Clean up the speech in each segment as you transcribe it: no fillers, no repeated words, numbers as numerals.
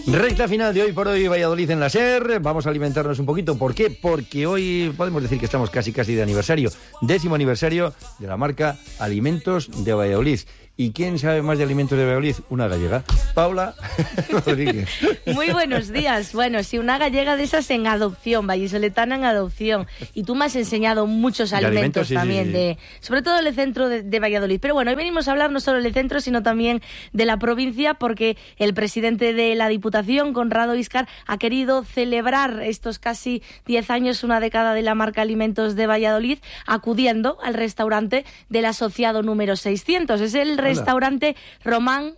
Recta final de Hoy por Hoy Valladolid en la SER. Vamos a alimentarnos un poquito. ¿Por qué? Porque hoy podemos decir que estamos casi de aniversario. 10º aniversario de la marca Alimentos de Valladolid. ¿Y quién sabe más de alimentos de Valladolid? Una gallega. Paula Rodríguez. Muy buenos días. Bueno, sí, una gallega de esas en adopción, vallisoletana en adopción. Y tú me has enseñado muchos alimentos sí, también, sí. sobre todo del centro de Valladolid. Pero bueno, hoy venimos a hablar no solo del centro, sino también de la provincia, porque el presidente de la Diputación, Conrado Íscar, ha querido celebrar estos casi 10 años, una década de la marca Alimentos de Valladolid, acudiendo al restaurante del asociado número 600. Es el restaurante Román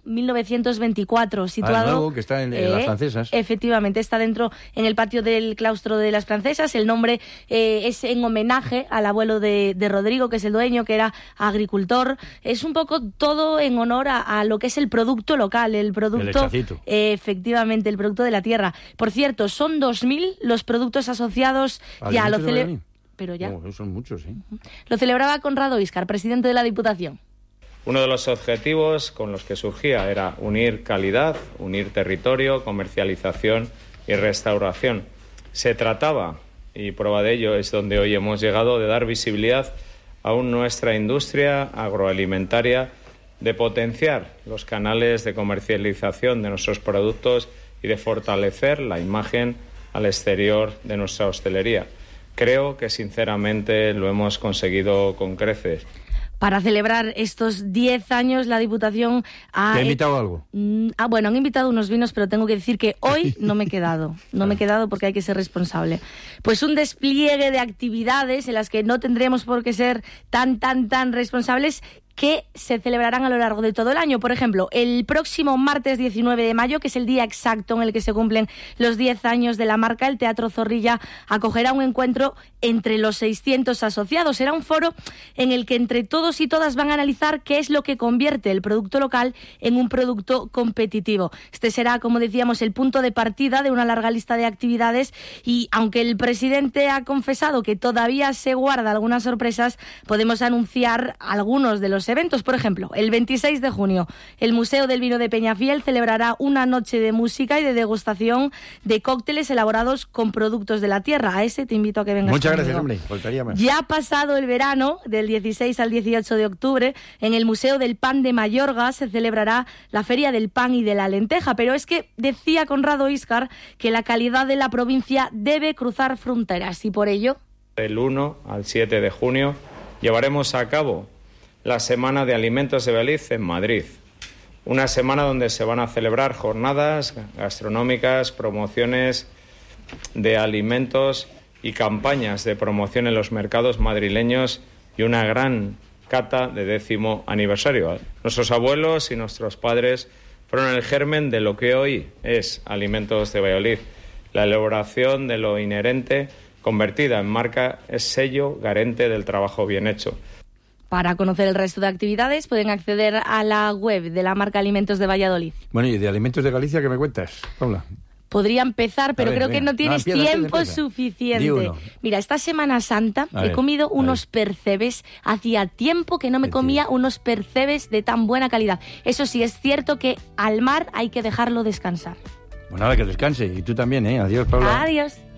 1924, situado... nuevo, que está en las Francesas. Efectivamente, está dentro, en el patio del claustro de las Francesas. El nombre es en homenaje al abuelo de Rodrigo, que es el dueño, que era agricultor. Es un poco todo en honor a lo que es el producto local, el producto... efectivamente, el producto de la tierra. Por cierto, son 2.000 los productos asociados ya. Pero ya. No, son muchos, ¿eh? Lo celebraba Conrado Íscar, presidente de la Diputación. Uno de los objetivos con los que surgía era unir calidad, unir territorio, comercialización y restauración. Se trataba, y prueba de ello es donde hoy hemos llegado, de dar visibilidad a nuestra industria agroalimentaria, de potenciar los canales de comercialización de nuestros productos y de fortalecer la imagen al exterior de nuestra hostelería. Creo que sinceramente lo hemos conseguido con creces. Para celebrar estos 10 años, la Diputación ha... ¿Te ha invitado algo? Bueno, han invitado unos vinos, pero tengo que decir que hoy no me he quedado. No me he quedado porque hay que ser responsable. Pues un despliegue de actividades en las que no tendremos por qué ser tan responsables, que se celebrarán a lo largo de todo el año. Por ejemplo, el próximo martes 19 de mayo, que es el día exacto en el que se cumplen los 10 años de la marca, el Teatro Zorrilla acogerá un encuentro entre los 600 asociados. Será un foro en el que entre todos y todas van a analizar qué es lo que convierte el producto local en un producto competitivo. Este será, como decíamos, el punto de partida de una larga lista de actividades, y aunque el presidente ha confesado que todavía se guarda algunas sorpresas, podemos anunciar algunos de los eventos. Por ejemplo, el 26 de junio, el Museo del Vino de Peñafiel celebrará una noche de música y de degustación de cócteles elaborados con productos de la tierra. A ese te invito a que vengas. Muchas conmigo. Gracias, hombre. Faltaría más. Ya ha pasado el verano, del 16 al 18 de octubre, en el Museo del Pan de Mayorga se celebrará la Feria del Pan y de la Lenteja. Pero es que decía Conrado Íscar que la calidad de la provincia debe cruzar fronteras, y por ello... Del 1 al 7 de junio llevaremos a cabo la Semana de Alimentos de Valladolid en Madrid. Una semana donde se van a celebrar jornadas gastronómicas, promociones de alimentos y campañas de promoción en los mercados madrileños, y una gran cata de 10º aniversario. Nuestros abuelos y nuestros padres fueron el germen de lo que hoy es Alimentos de Valladolid. La elaboración de lo inherente, convertida en marca, es sello garante del trabajo bien hecho. Para conocer el resto de actividades pueden acceder a la web de la marca Alimentos de Valladolid. Bueno, ¿y de Alimentos de Galicia qué me cuentas, Paula? Podría empezar, pero creo que no tienes tiempo suficiente. Mira, esta Semana Santa he comido unos percebes. Hacía tiempo que no me comía unos percebes de tan buena calidad. Eso sí, es cierto que al mar hay que dejarlo descansar. Pues nada, que descanse. Y tú también, ¿eh? Adiós, Paula. Adiós.